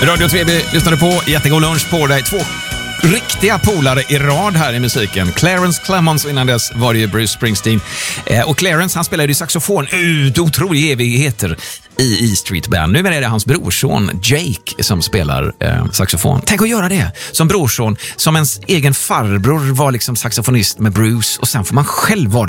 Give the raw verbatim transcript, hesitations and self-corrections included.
Radio T V lyssnade på. Jättegod lunch på dig. Två riktiga polare i rad här i musiken. Clarence Clemons, innan dess var det ju Bruce Springsteen. Eh, och Clarence, han spelade ju saxofon ut otroliga evigheter i E Street Band. Nu är det hans brorson Jake som spelar eh, saxofon. Tänk att göra det som brorson, som ens egen farbror var liksom saxofonist med Bruce, och sen får man själv vara